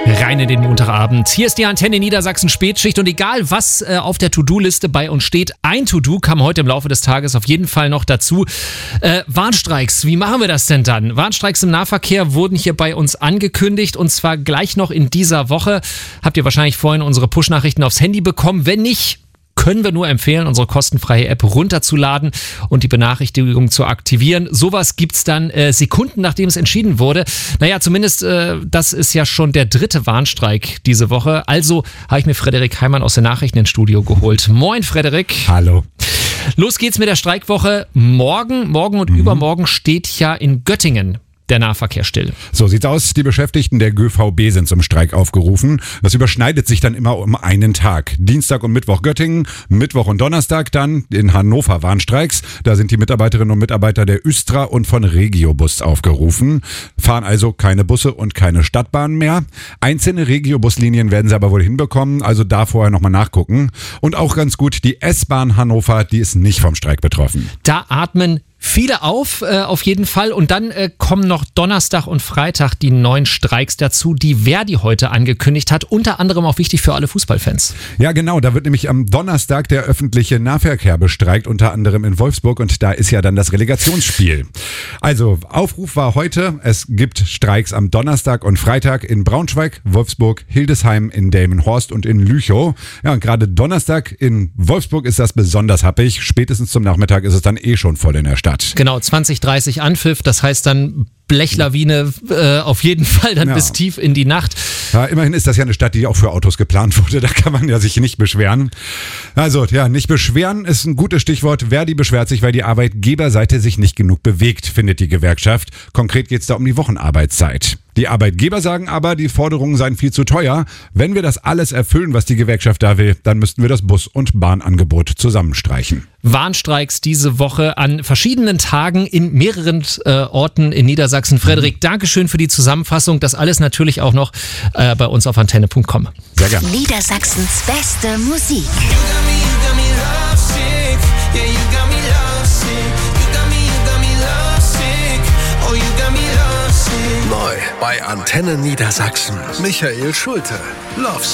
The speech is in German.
Rein in den Montagabend. Hier ist die Antenne Niedersachsen Spätschicht und egal was auf der To-Do-Liste bei uns steht, ein To-Do kam heute im Laufe des Tages auf jeden Fall noch dazu. Warnstreiks, wie machen wir das denn dann? Warnstreiks im Nahverkehr wurden hier bei uns angekündigt und zwar gleich noch in dieser Woche. Habt ihr wahrscheinlich vorhin unsere Push-Nachrichten aufs Handy bekommen? Wenn nicht, können wir nur empfehlen, unsere kostenfreie App runterzuladen und die Benachrichtigung zu aktivieren. Sowas gibt's dann Sekunden, nachdem es entschieden wurde. Naja, zumindest das ist ja schon der 3. Warnstreik diese Woche. Also habe ich mir Frederik Heimann aus den Nachrichten ins Studio geholt. Moin, Frederik. Hallo. Los geht's mit der Streikwoche. Morgen und übermorgen steht ja in Göttingen der Nahverkehr still. So sieht's aus. Die Beschäftigten der GVB sind zum Streik aufgerufen. Das überschneidet sich dann immer um einen Tag. Dienstag und Mittwoch Göttingen, Mittwoch und Donnerstag dann in Hannover Warnstreiks. Da sind die Mitarbeiterinnen und Mitarbeiter der Östra und von Regiobus aufgerufen. Fahren also keine Busse und keine Stadtbahn mehr. Einzelne Regiobuslinien werden sie aber wohl hinbekommen, also da vorher nochmal nachgucken. Und auch ganz gut, die S-Bahn Hannover, die ist nicht vom Streik betroffen. Da atmen viele auf jeden Fall. Und dann kommen noch Donnerstag und Freitag die neuen Streiks dazu, die Verdi heute angekündigt hat. Unter anderem auch wichtig für alle Fußballfans. Ja, genau. Da wird nämlich am Donnerstag der öffentliche Nahverkehr bestreikt, unter anderem in Wolfsburg. Und da ist ja dann das Relegationsspiel. Also, Aufruf war heute. Es gibt Streiks am Donnerstag und Freitag in Braunschweig, Wolfsburg, Hildesheim, in Delmenhorst und in Lüchow. Ja, und gerade Donnerstag in Wolfsburg ist das besonders happig. Spätestens zum Nachmittag ist es dann schon voll in der Stadt. Genau, 20:30 Anpfiff, das heißt dann Blechlawine auf jeden Fall dann bis tief in die Nacht. Ja, immerhin ist das ja eine Stadt, die auch für Autos geplant wurde, da kann man ja sich nicht beschweren. Also ja, nicht beschweren ist ein gutes Stichwort. Verdi beschwert sich, weil die Arbeitgeberseite sich nicht genug bewegt, findet die Gewerkschaft. Konkret geht es da um die Wochenarbeitszeit. Die Arbeitgeber sagen aber, die Forderungen seien viel zu teuer. Wenn wir das alles erfüllen, was die Gewerkschaft da will, dann müssten wir das Bus- und Bahnangebot zusammenstreichen. Warnstreiks diese Woche an verschiedenen Tagen in mehreren Orten in Niedersachsen. Frederik, Dankeschön für die Zusammenfassung. Das alles natürlich auch noch bei uns auf antenne.com. Sehr gerne. Niedersachsens beste Musik. Neu bei Antenne Niedersachsen. Michael Schulte. Love